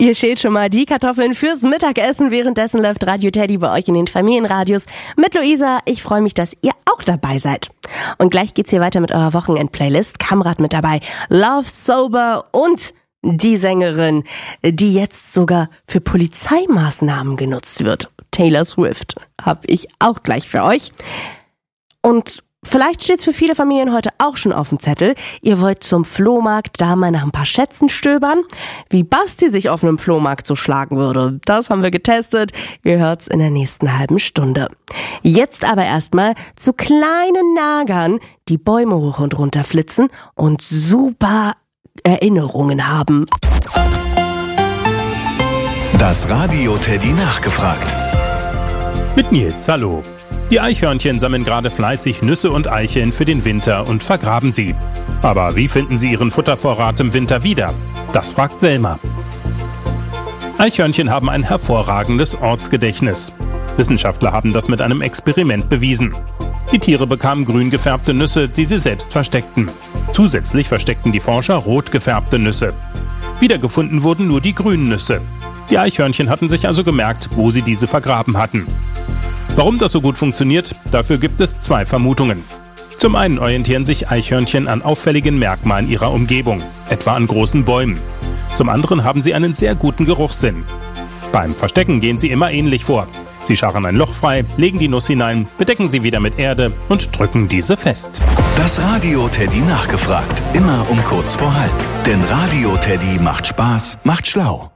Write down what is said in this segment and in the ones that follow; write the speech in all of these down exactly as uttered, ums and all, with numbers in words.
Ihr schält schon mal die Kartoffeln fürs Mittagessen. Währenddessen läuft Radio Teddy bei euch in den Familienradios mit Luisa. Ich freue mich, dass ihr auch dabei seid. Und gleich geht's hier weiter mit eurer Wochenend-Playlist. Kamrat mit dabei, Love Sober und die Sängerin, die jetzt sogar für Polizeimaßnahmen genutzt wird. Taylor Swift habe ich auch gleich für euch. Und vielleicht steht's für viele Familien heute auch schon auf dem Zettel. Ihr wollt zum Flohmarkt da mal nach ein paar Schätzen stöbern. Wie Basti sich auf einem Flohmarkt so schlagen würde, das haben wir getestet. Ihr hört's in der nächsten halben Stunde. Jetzt aber erstmal zu kleinen Nagern, die Bäume hoch und runter flitzen und super Erinnerungen haben. Das Radio Teddy nachgefragt. Mit Nils, hallo. Die Eichhörnchen sammeln gerade fleißig Nüsse und Eicheln für den Winter und vergraben sie. Aber wie finden sie ihren Futtervorrat im Winter wieder? Das fragt Selma. Eichhörnchen haben ein hervorragendes Ortsgedächtnis. Wissenschaftler haben das mit einem Experiment bewiesen. Die Tiere bekamen grün gefärbte Nüsse, die sie selbst versteckten. Zusätzlich versteckten die Forscher rot gefärbte Nüsse. Wiedergefunden wurden nur die grünen Nüsse. Die Eichhörnchen hatten sich also gemerkt, wo sie diese vergraben hatten. Warum das so gut funktioniert, dafür gibt es zwei Vermutungen. Zum einen orientieren sich Eichhörnchen an auffälligen Merkmalen ihrer Umgebung, etwa an großen Bäumen. Zum anderen haben sie einen sehr guten Geruchssinn. Beim Verstecken gehen sie immer ähnlich vor. Sie scharren ein Loch frei, legen die Nuss hinein, bedecken sie wieder mit Erde und drücken diese fest. Das Radio Teddy nachgefragt, immer um kurz vor halb. Denn Radio Teddy macht Spaß, macht schlau.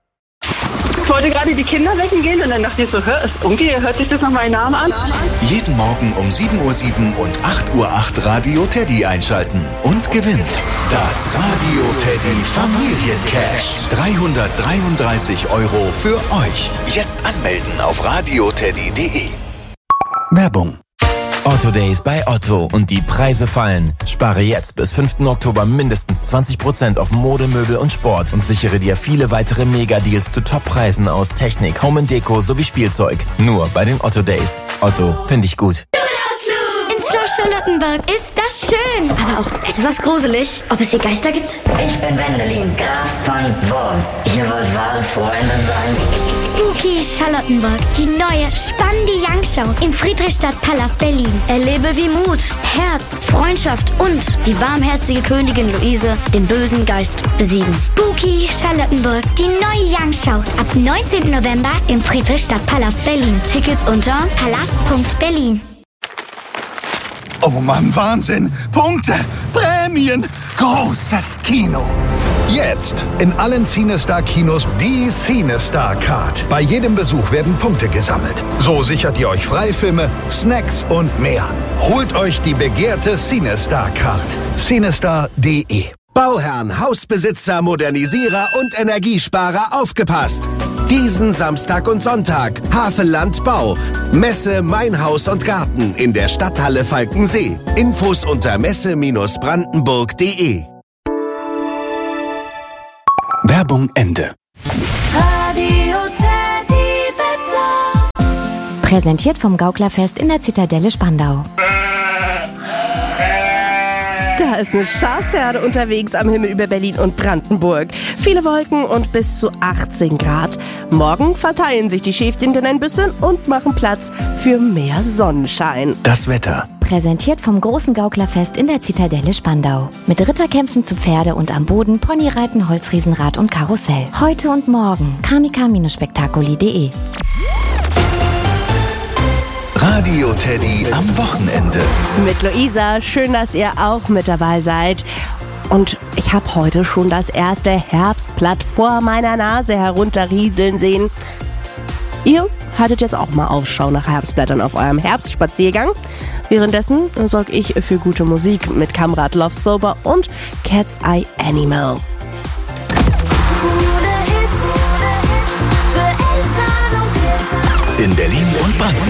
Ich wollte gerade die Kinder wecken gehen und dann dachte ich so, hör, irgendwie hört sich das nach meinem Namen an. Jeden Morgen um sieben Uhr sieben und acht Uhr acht Radio Teddy einschalten und gewinnt das Radio Teddy Familiencash. dreihundertdreiunddreißig Euro für euch. Jetzt anmelden auf radioteddy punkt de. Werbung. Otto Days bei Otto und die Preise fallen. Spare jetzt bis fünften Oktober mindestens zwanzig Prozent auf Mode, Möbel und Sport und sichere dir viele weitere Mega-Deals zu Top-Preisen aus Technik, Home and Deko sowie Spielzeug. Nur bei den Otto Days. Otto, finde ich gut. Ins Schloss Charlottenburg ist das schön, aber auch etwas gruselig. Ob es hier Geister gibt? Ich bin Wendelin, Graf von Wurm. Ihr wollt wahre Freunde sein. Spooky Charlottenburg, die neue, spannende Young-Show im Friedrichstadtpalast Berlin. Erlebe, wie Mut, Herz, Freundschaft und die warmherzige Königin Luise den bösen Geist besiegen. Spooky Charlottenburg, die neue Young-Show. Ab neunzehnten November im Friedrichstadtpalast Berlin. Tickets unter palast punkt berlin. Oh Mann, Wahnsinn! Punkte! Prämien! Großes Kino! Jetzt in allen CineStar-Kinos die CineStar-Card. Bei jedem Besuch werden Punkte gesammelt. So sichert ihr euch Freifilme, Snacks und mehr. Holt euch die begehrte CineStar-Card. CineStar punkt de. Bauherren, Hausbesitzer, Modernisierer und Energiesparer, aufgepasst! Diesen Samstag und Sonntag Havelland Bau. Messe Mein Haus und Garten in der Stadthalle Falkensee. Infos unter messe Bindestrich brandenburg punkt de. Werbung Ende. Radio Teddy Wetter. Präsentiert vom Gauklerfest in der Zitadelle Spandau. Da ist eine Schafsherde unterwegs am Himmel über Berlin und Brandenburg. Viele Wolken und bis zu achtzehn Grad. Morgen verteilen sich die Schäfchen dann ein bisschen und machen Platz für mehr Sonnenschein. Das Wetter. Präsentiert vom großen Gauklerfest in der Zitadelle Spandau. Mit Ritterkämpfen zu Pferde und am Boden, Ponyreiten, Holzriesenrad und Karussell. Heute und morgen. Karnika Spektakuli punkt de. Radio Teddy am Wochenende. Mit Luisa, schön, dass ihr auch mit dabei seid. Und ich habe heute schon das erste Herbstblatt vor meiner Nase herunterrieseln sehen. Ihr haltet jetzt auch mal Ausschau nach Herbstblättern auf eurem Herbstspaziergang. Währenddessen sorge ich für gute Musik mit Kamrat, Love Sober und Cat's Eye Animal. Coole Hits für Eltern und Kids. In Berlin und Brandenburg.